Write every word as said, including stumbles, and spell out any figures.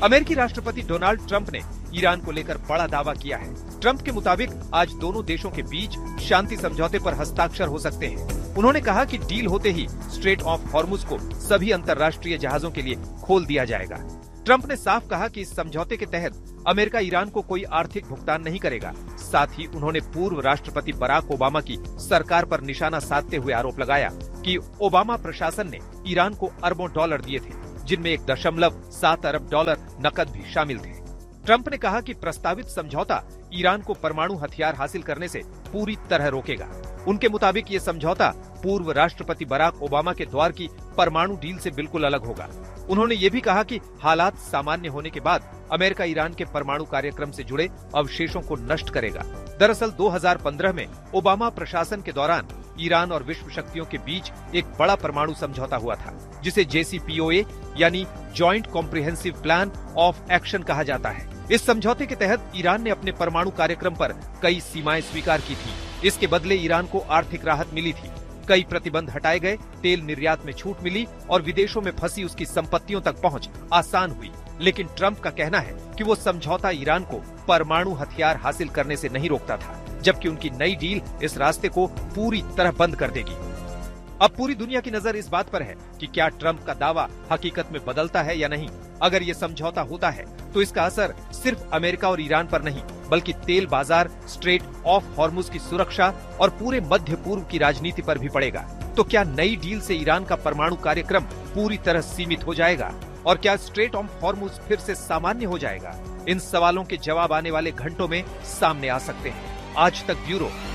अमेरिकी राष्ट्रपति Donald Trump ने ईरान को लेकर बड़ा दावा किया है। ट्रंप के मुताबिक आज दोनों देशों के बीच शांति समझौते पर हस्ताक्षर हो सकते हैं। उन्होंने कहा कि डील होते ही स्ट्रेट ऑफ हॉर्मुज को सभी अंतर्राष्ट्रीय जहाजों के लिए खोल दिया जाएगा। ट्रंप ने साफ कहा कि इस समझौते के तहत अमेरिका ईरान को कोई आर्थिक भुगतान नहीं करेगा। साथ ही उन्होंने पूर्व राष्ट्रपति बराक ओबामा की सरकार पर निशाना साधते हुए आरोप लगाया कि ओबामा प्रशासन ने ईरान को अरबों डॉलर दिए थे, जिनमें एक दशमलव सात अरब डॉलर नकद भी शामिल थे। ट्रंप ने कहा कि प्रस्तावित समझौता ईरान को परमाणु हथियार हासिल करने से पूरी तरह रोकेगा। उनके मुताबिक ये समझौता पूर्व राष्ट्रपति बराक ओबामा के द्वार की परमाणु डील से बिल्कुल अलग होगा। उन्होंने ये भी कहा कि हालात सामान्य होने के बाद अमेरिका ईरान के परमाणु कार्यक्रम से जुड़े अवशेषों को नष्ट करेगा। दरअसल दो हज़ार पंद्रह में ओबामा प्रशासन के दौरान ईरान और विश्व शक्तियों के बीच एक बड़ा परमाणु समझौता हुआ था, जिसे जे सी पी ओ ए यानी joint comprehensive plan of action कहा जाता है। इस समझौते के तहत ईरान ने अपने परमाणु कार्यक्रम पर कई सीमाएं स्वीकार की थी। इसके बदले ईरान को आर्थिक राहत मिली थी, कई प्रतिबंध हटाए गए, तेल निर्यात में छूट मिली और विदेशों में फंसी उसकी संपत्तियों तक पहुंच आसान हुई। लेकिन ट्रंप का कहना है कि वो समझौता ईरान को परमाणु हथियार हासिल करने से नहीं रोकता था, जबकि उनकी नई डील इस रास्ते को पूरी तरह बंद कर देगी। अब पूरी दुनिया की नजर इस बात पर है कि क्या ट्रंप का दावा हकीकत में बदलता है या नहीं। अगर ये समझौता होता है तो इसका असर सिर्फ अमेरिका और ईरान पर नहीं, बल्कि तेल बाजार, स्ट्रेट ऑफ हॉर्मुज की सुरक्षा और पूरे मध्य पूर्व की राजनीति पर भी पड़ेगा। तो क्या नई डील से ईरान का परमाणु कार्यक्रम पूरी तरह सीमित हो जाएगा और क्या स्ट्रेट ऑफ हॉर्मुज फिर से सामान्य हो जाएगा? इन सवालों के जवाब आने वाले घंटों में सामने आ सकते हैं। आज तक ब्यूरो।